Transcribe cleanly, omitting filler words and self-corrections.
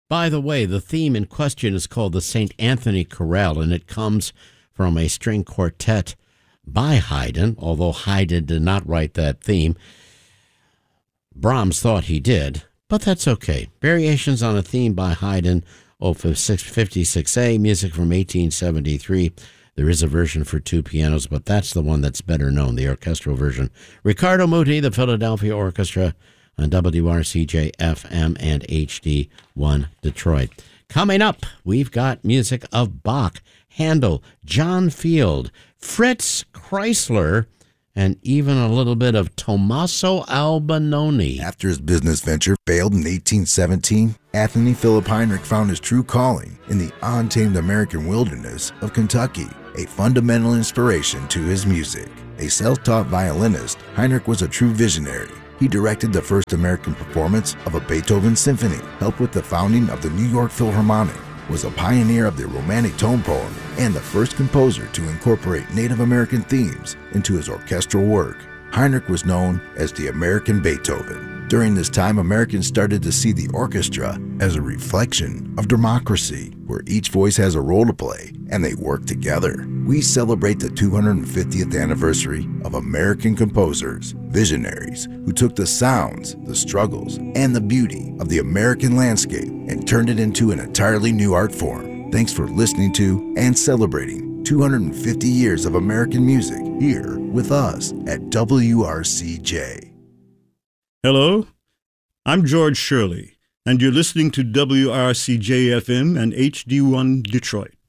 By the way, the theme in question is called the St. Anthony Chorale, and it comes from a string quartet by Haydn, although Haydn did not write that theme. Brahms thought he did, but that's okay. Variations on a theme by Haydn, Opus 56A, music from 1873. There is a version for two pianos, but that's the one that's better known, the orchestral version. Riccardo Muti, the Philadelphia Orchestra, on WRCJ FM and HD1 Detroit. Coming up, we've got music of Bach, Handel, John Field, Fritz Kreisler, and even a little bit of Tommaso Albinoni. After his business venture failed in 1817, Anthony Philip Heinrich found his true calling in the untamed American wilderness of Kentucky, a fundamental inspiration to his music. A self-taught violinist, Heinrich was a true visionary. He directed the first American performance of a Beethoven symphony, helped with the founding of the New York Philharmonic, was a pioneer of the Romantic tone poem, and the first composer to incorporate Native American themes into his orchestral work. Heinrich was known as the American Beethoven. During this time, Americans started to see the orchestra as a reflection of democracy, where each voice has a role to play and they work together. We celebrate the 250th anniversary of American composers, visionaries who took the sounds, the struggles, and the beauty of the American landscape and turned it into an entirely new art form. Thanks for listening to and celebrating 250 years of American music here with us at WRCJ. Hello, I'm George Shirley, and you're listening to WRCJ-FM and HD1 Detroit.